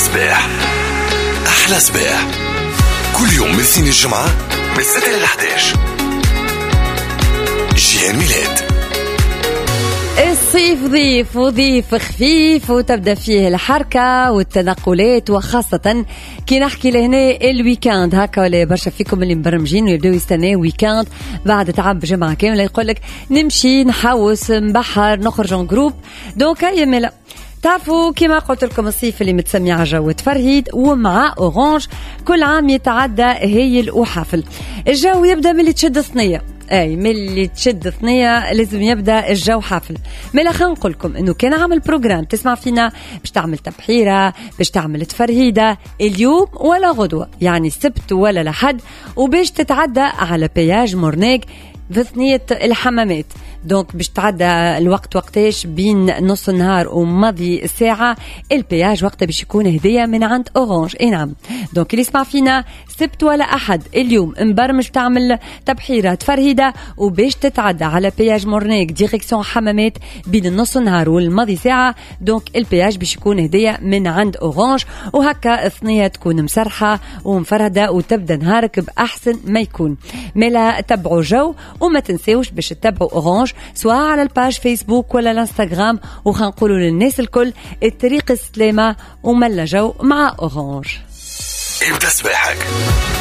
صباح أحلى صباح كل يوم من سين الجمعة من 6 ل 11. جيان ميلاد. الصيف ضيف وضيف خفيف وتبدأ فيه الحركة والتنقلات، وخاصة كي نحكي لهنا الويكاند هكا، ولا برشا فيكم اللي مبرمجين ويبدأوا يستناو ويكاند بعد تعب جمعة كاملة، يقولك نمشي نحوس نبحر نخرج عن جروب. دونك يملا تعرفوا كما قلت لكم الصيف اللي متسمي على جو تفرهيد، ومع أورانج كل عام يتعدى هيل وحافل. الجو يبدأ من اللي تشد ثنية، اي من اللي تشد ثنية لازم يبدا الجو حافل. ملا خلينا نقول لكم انه كان عامل بروجرام تسمع فينا باش تعمل تبحيره، باش تعمل تفرهيده اليوم ولا غدوه، يعني السبت ولا لحد، وباش تتعدى على بياج مورنيك في ثنية الحمامات. دونك باش تعدى الوقت وقتاش بين نص النهار ومضي ساعة البياج وقتها باش يكون هدية من عند أورانج. اي نعم، دونك اللي يسمع فينا سبت ولا أحد اليوم مبرمج تعمل تبحيرة تفرهيدة وباش تتعدى على بياج مورنيك ديريكسيون حمامات بين النص النهار والمضي ساعة، دونك البياج باش يكون هدية من عند أورانج، وهكا الثنية تكون مسرحة ومفردة وتبدأ نهارك بأحسن ما يكون. ملا تبعوا جو وما تنسيوش باش تتبعوا أورانج سواء على الباج فيسبوك ولا الانستغرام، وخنقولوا للناس الكل الطريق السلامة وملا جو مع أورانج. ابدأ صباحك